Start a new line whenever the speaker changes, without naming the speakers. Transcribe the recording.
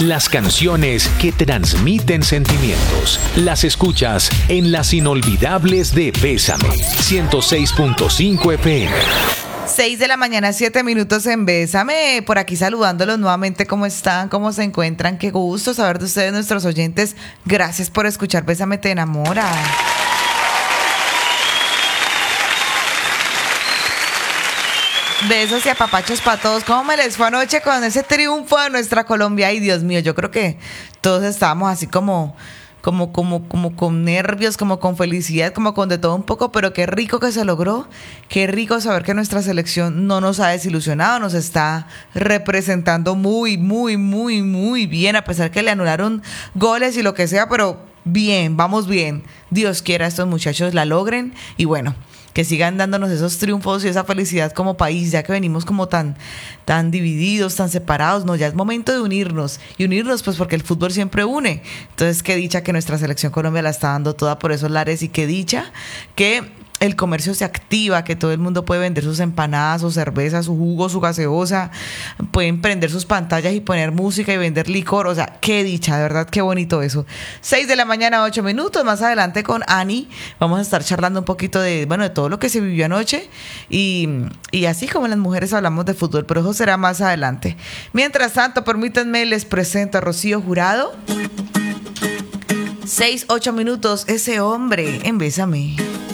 Las canciones que transmiten sentimientos. Las escuchas en Las Inolvidables de Bésame. 106.5 FM.
6 de la mañana, 7 minutos en Bésame. Por aquí saludándolos nuevamente. ¿Cómo están? ¿Cómo se encuentran? Qué gusto saber de ustedes, nuestros oyentes. Gracias por escuchar Bésame Te Enamora. Besos y apapachos para todos. ¿Cómo me les fue anoche con ese triunfo de nuestra Colombia? Ay, Dios mío, yo creo que todos estábamos así como con nervios, como con felicidad, como con de todo un poco, pero qué rico que se logró, qué rico saber que nuestra selección no nos ha desilusionado, nos está representando muy, muy, muy, muy bien, a pesar que le anularon goles y lo que sea, pero bien, vamos bien. Dios quiera estos muchachos la logren y bueno, que sigan dándonos esos triunfos y esa felicidad como país, ya que venimos como tan divididos, tan separados. No, ya es momento de unirnos. Y unirnos pues porque el fútbol siempre une. Entonces, qué dicha que nuestra selección Colombia la está dando toda por esos lares y qué dicha que el comercio se activa, que todo el mundo puede vender sus empanadas, su cerveza, su jugo, su gaseosa, pueden prender sus pantallas y poner música y vender licor, o sea, qué dicha, de verdad, qué bonito eso. 6 de la mañana, 8 minutos, más adelante con Ani, vamos a estar charlando un poquito de todo lo que se vivió anoche y así como las mujeres hablamos de fútbol, pero eso será más adelante. Mientras tanto, permítanme, les presento a Rocío Jurado. 6, 8 minutos, ese hombre en Bésame.